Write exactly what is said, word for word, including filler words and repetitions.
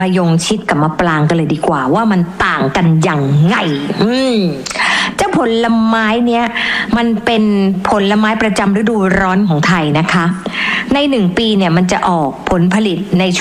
มะยงชิดกับมะปรางกันเลยดีกว่าว่ามันต่างกันอย่างไงอืมเจ้าผลไม้เนี้ยมันเป็นผลไม้ประจำฤดูร้อนของไทยนะคะในหนึ่งปีเนี่ยมันจะออกผลผลิตใน